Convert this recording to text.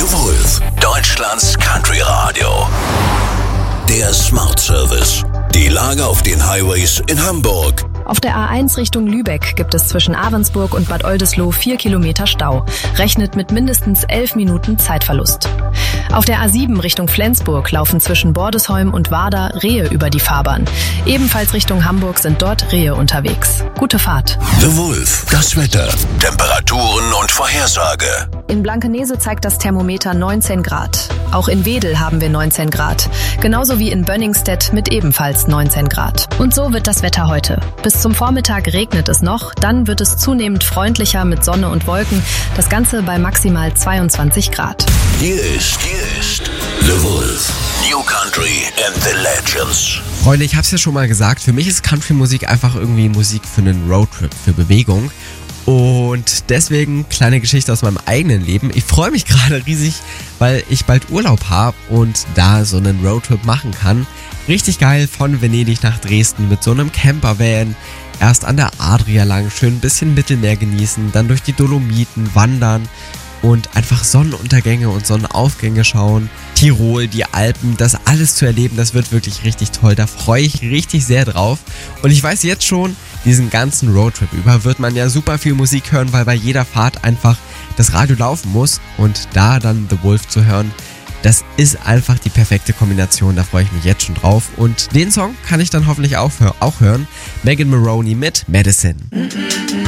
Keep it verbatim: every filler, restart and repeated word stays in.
The Wolf, Deutschlands Country Radio. Der Smart Service. Die Lage auf den Highways in Hamburg. Auf der A eins Richtung Lübeck gibt es zwischen Ahrensburg und Bad Oldesloe vier Kilometer Stau. Rechnet mit mindestens elf Minuten Zeitverlust. Auf der A sieben Richtung Flensburg laufen zwischen Bordesholm und Warder Rehe über die Fahrbahn. Ebenfalls Richtung Hamburg sind dort Rehe unterwegs. Gute Fahrt. The Wolf, das Wetter, Temperaturen und Vorhersage. In Blankenese zeigt das Thermometer neunzehn Grad. Auch in Wedel haben wir neunzehn Grad. Genauso wie in Bönningstedt mit ebenfalls neunzehn Grad. Und so wird das Wetter heute. Bis zum Vormittag regnet es noch, dann wird es zunehmend freundlicher mit Sonne und Wolken. Das Ganze bei maximal zweiundzwanzig Grad. Hier ist, hier ist The Wolf. New Country and the Legends. Freunde, ich hab's ja schon mal gesagt, für mich ist Country-Musik einfach irgendwie Musik für einen Roadtrip, für Bewegung. Und deswegen kleine Geschichte aus meinem eigenen Leben. Ich freue mich gerade riesig, weil ich bald Urlaub habe und da so einen Roadtrip machen kann. Richtig geil, von Venedig nach Dresden mit so einem Campervan. Erst an der Adria lang, schön ein bisschen Mittelmeer genießen, dann durch die Dolomiten wandern und einfach Sonnenuntergänge und Sonnenaufgänge schauen. Tirol, die Alpen, das alles zu erleben, das wird wirklich richtig toll. Da freue ich richtig sehr drauf. Und ich weiß jetzt schon, diesen ganzen Roadtrip über wird man ja super viel Musik hören, weil bei jeder Fahrt einfach das Radio laufen muss. Und da dann The Wolf zu hören, das ist einfach die perfekte Kombination. Da freue ich mich jetzt schon drauf. Und den Song kann ich dann hoffentlich auch, auch hören. Megan Moroney mit Medicine.